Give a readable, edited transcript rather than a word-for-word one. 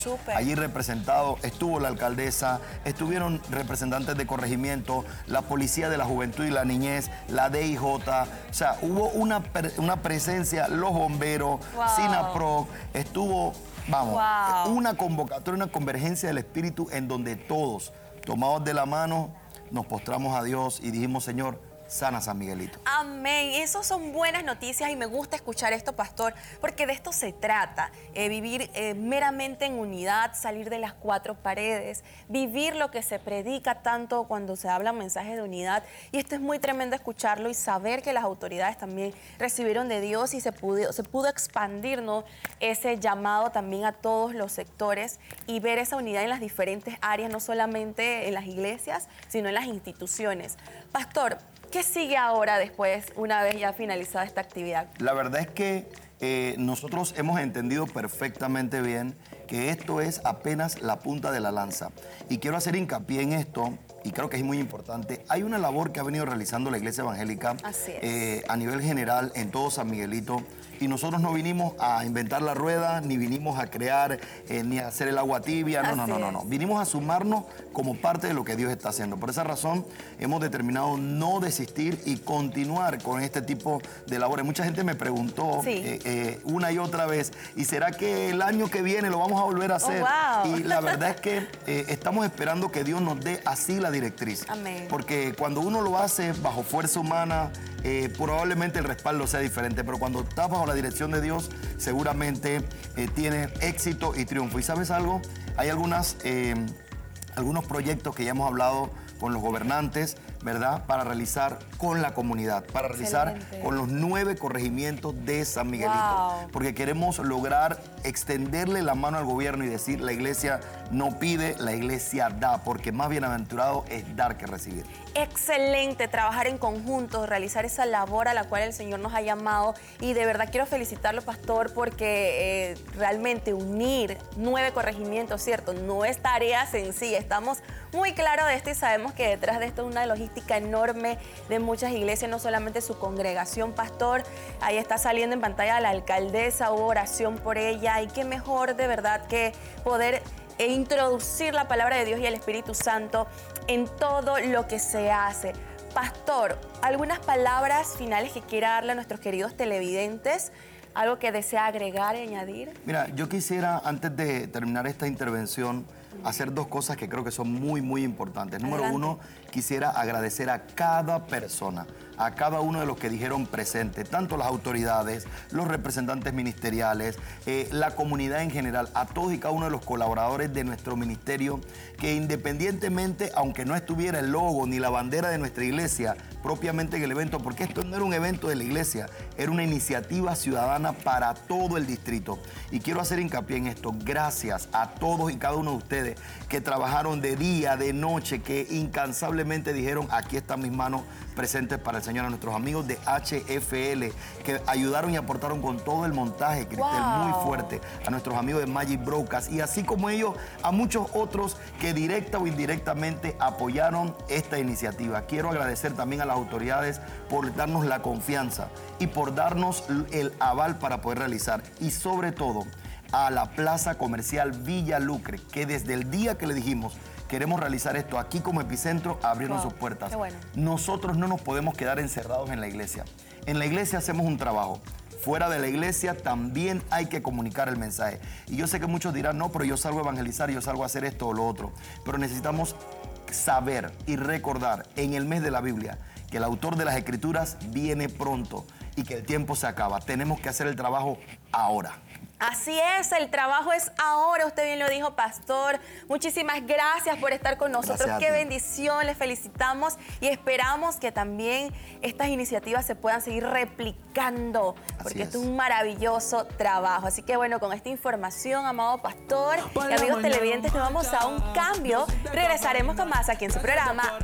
Súper. Allí representado estuvo la alcaldesa, estuvieron representantes de corregimiento, la Policía de la Juventud y la Niñez, la DIJ, o sea, hubo una presencia, los bomberos, Wow. SINAPROC, estuvo, vamos, Wow. una convocatoria, una convergencia del espíritu en donde todos, tomados de la mano, nos postramos a Dios y dijimos, Señor, sana San Miguelito. Amén. Esas son buenas noticias y me gusta escuchar esto, pastor, porque de esto se trata. Vivir meramente en unidad, salir de las cuatro paredes, vivir lo que se predica tanto cuando se hablan mensajes de unidad. Y esto es muy tremendo escucharlo y saber que las autoridades también recibieron de Dios y se pudo expandir, ¿no?, ese llamado también a todos los sectores y ver esa unidad en las diferentes áreas, no solamente en las iglesias, sino en las instituciones. Pastor, ¿qué sigue ahora después, una vez ya finalizada esta actividad? La verdad es que nosotros hemos entendido perfectamente bien que esto es apenas la punta de la lanza. Y quiero hacer hincapié en esto, y creo que es muy importante. Hay una labor que ha venido realizando la Iglesia Evangélica a nivel general en todo San Miguelito. Y nosotros no vinimos a inventar la rueda, ni vinimos a crear, ni a hacer el agua tibia. No. Vinimos a sumarnos como parte de lo que Dios está haciendo. Por esa razón hemos determinado no desistir y continuar con este tipo de labores. Mucha gente me preguntó una y otra vez, ¿y será que el año que viene lo vamos a volver a hacer? Oh, wow. Y la verdad es que estamos esperando que Dios nos dé así la directriz. Amén. Porque cuando uno lo hace bajo fuerza humana, probablemente el respaldo sea diferente, pero cuando está bajo la dirección de Dios, seguramente tiene éxito y triunfo. ¿Y sabes algo? Hay algunos proyectos que ya hemos hablado con los gobernantes, ¿verdad?, para realizar con la comunidad, para realizar con los 9 corregimientos de San Miguelito. Wow. Porque queremos lograr extenderle la mano al gobierno y decir, la iglesia no pide, la iglesia da, porque más bienaventurado es dar que recibir. Excelente, trabajar en conjunto, realizar esa labor a la cual el Señor nos ha llamado. Y de verdad quiero felicitarlo, pastor, porque realmente unir 9 corregimientos, ¿cierto?, no es tarea sencilla. Estamos muy claros de esto y sabemos que detrás de esto es una logística enorme de muchas iglesias, no solamente su congregación, pastor. Ahí está saliendo en pantalla la alcaldesa, hubo oración por ella y qué mejor de verdad que poder introducir la palabra de Dios y el Espíritu Santo en todo lo que se hace. Pastor, ¿algunas palabras finales que quiera darle a nuestros queridos televidentes? ¿Algo que desea agregar y añadir? Mira, yo quisiera, antes de terminar esta intervención, hacer 2 cosas que creo que son muy importantes. Número 1, quisiera agradecer a cada persona, a cada uno de los que dijeron presente, tanto las autoridades, los representantes ministeriales, la comunidad en general, a todos y cada uno de los colaboradores de nuestro ministerio, que independientemente, aunque no estuviera el logo ni la bandera de nuestra iglesia propiamente en el evento, porque esto no era un evento de la iglesia, era una iniciativa ciudadana para todo el distrito. Y quiero hacer hincapié en esto. Gracias a todos y cada uno de ustedes que trabajaron de día, de noche, que incansablemente dijeron, aquí están mis manos presentes para el Señor. A nuestros amigos de HFL, que ayudaron y aportaron con todo el montaje, Cristel, muy fuerte. A nuestros amigos de Magic Broadcast, y así como ellos, a muchos otros que directa o indirectamente apoyaron esta iniciativa. Quiero agradecer también a las autoridades por darnos la confianza y por darnos el aval para poder realizar. Y sobre todo, a la Plaza Comercial Villa Lucre, que desde el día que le dijimos queremos realizar esto aquí como epicentro, abrieron sus puertas. Qué bueno. Nosotros no nos podemos quedar encerrados en la iglesia. En la iglesia hacemos un trabajo. Fuera de la iglesia también hay que comunicar el mensaje. Y yo sé que muchos dirán, no, pero yo salgo a evangelizar, yo salgo a hacer esto o lo otro. Pero necesitamos saber y recordar en el mes de la Biblia que el autor de las Escrituras viene pronto y que el tiempo se acaba. Tenemos que hacer el trabajo ahora. Así es, el trabajo es ahora, usted bien lo dijo, pastor. Muchísimas gracias por estar con nosotros. Qué bendición, les felicitamos y esperamos que también estas iniciativas se puedan seguir replicando, porque esto es un maravilloso trabajo. Así que bueno, con esta información, amado pastor y amigos televidentes, nos vamos a un cambio. Regresaremos con más aquí en su programa